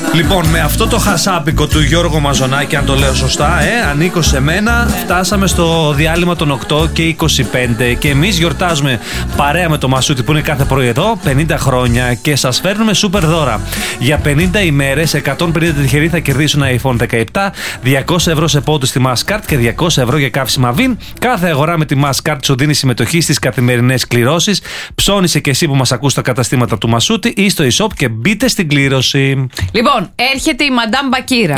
Λοιπόν, με αυτό το χασάπικο του Γιώργου Μαζονάκη, αν το λέω σωστά, ανήκω σε μένα. Φτάσαμε στο διάλειμμα των 8 και 25 και εμείς γιορτάζουμε παρέα με το Μασούτη που είναι κάθε πρωί εδώ 50 χρόνια και σας φέρνουμε σούπερ δώρα. Για 50 ημέρες, 150 τυχεροί θα κερδίσουν iPhone 17, 200 ευρώ σε πόντους στη Mastercard και 200 ευρώ για καύσιμα Vin. Κάθε αγορά με τη Mastercard σου δίνει συμμετοχή στις καθημερινές κληρώσεις. Ψώνισε και εσύ που μας ακούς στα καταστήματα του Μασούτη ή στο e-shop και μπείτε στην κλήρωση. Λοιπόν, έρχεται η Μαντάμ Μπακύρα.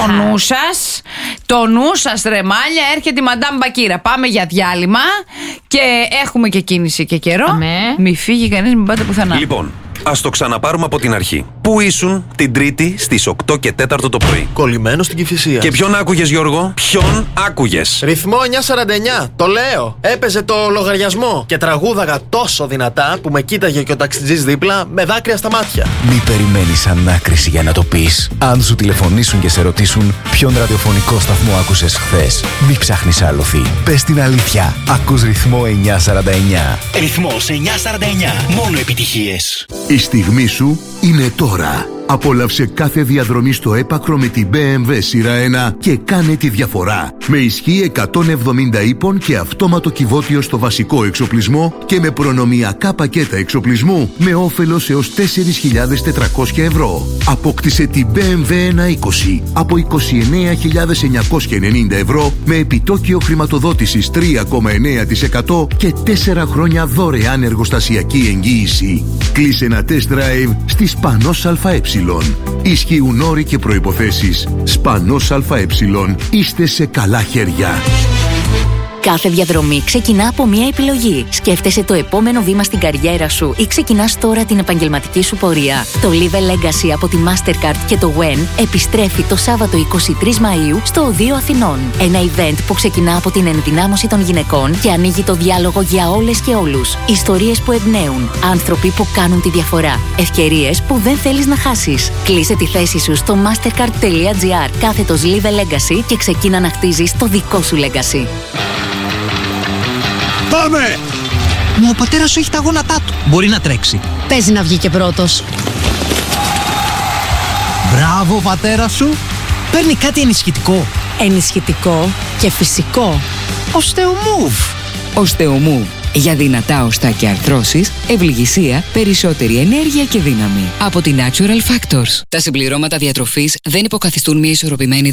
Το νου σας ρε μάλια, έρχεται η Μαντάμ Μπακύρα. Πάμε για διάλειμμα και έχουμε και κίνηση και καιρό. Μη φύγει κανείς, μην πάτε πουθενά. Λοιπόν, ας το ξαναπάρουμε από την αρχή. Πού ήσουν την Τρίτη στις 8 και 4 το πρωί? Κολλημένο στην Κηφισία. Και ποιον άκουγες, Γιώργο? Ποιον άκουγες? Ρυθμό 949, το λέω. Έπαιζε το λογαριασμό και τραγούδαγα τόσο δυνατά που με κοίταγε και ο ταξιτζής δίπλα με δάκρυα στα μάτια. Μη περιμένεις ανάκριση για να το πεις. Αν σου τηλεφωνήσουν και σε ρωτήσουν ποιον ραδιοφωνικό σταθμό άκουσες χθες, μη ψάχνεις άλοθη. Πες την αλήθεια. Ακούς Ρυθμό 949. Ρυθμός 949. Μόνο επιτυχίες. Η στιγμή σου είναι τώρα. Απόλαυσε κάθε διαδρομή στο έπακρο με την BMW σειρά 1 και κάνε τη διαφορά. Με ισχύ 170 ύπων και αυτόματο κυβότιο στο βασικό εξοπλισμό και με προνομιακά πακέτα εξοπλισμού με όφελος έως 4.400 ευρώ. Απόκτησε την BMW 120 από 29.990 ευρώ με επιτόκιο χρηματοδότησης 3,9% και 4 χρόνια δωρεάν εργοστασιακή εγγύηση. Κλείσε ένα test drive στη Σπανός ΑΕ. Ισχύουν όροι και προϋποθέσεις. Σπανός ΑΕ. Είστε σε καλά χέρια. Κάθε διαδρομή ξεκινά από μία επιλογή. Σκέφτεσαι το επόμενο βήμα στην καριέρα σου ή ξεκινάς τώρα την επαγγελματική σου πορεία. Το Live Legacy από τη Mastercard και το WEN επιστρέφει το Σάββατο 23 Μαΐου στο Οδείο Αθηνών. Ένα event που ξεκινά από την ενδυνάμωση των γυναικών και ανοίγει το διάλογο για όλες και όλους. Ιστορίες που εμπνέουν. Άνθρωποι που κάνουν τη διαφορά. Ευκαιρίες που δεν θέλεις να χάσεις. Κλείσε τη θέση σου στο mastercard.gr/Live Legacy και ξεκίνα να χτίζεις το δικό σου legacy. Πάμε! Μα ο πατέρας σου έχει τα γόνατά του. Μπορεί να τρέξει. Παίζει να βγει και πρώτος. Μπράβο, πατέρα σου. Παίρνει κάτι ενισχυτικό. Ενισχυτικό και φυσικό. Osteomove. Osteomove. Για δυνατά οστά και αρθρώσεις, ευληγησία, περισσότερη ενέργεια και δύναμη. Από τη Natural Factors. Τα συμπληρώματα διατροφής δεν υποκαθιστούν μια ισορροπημένη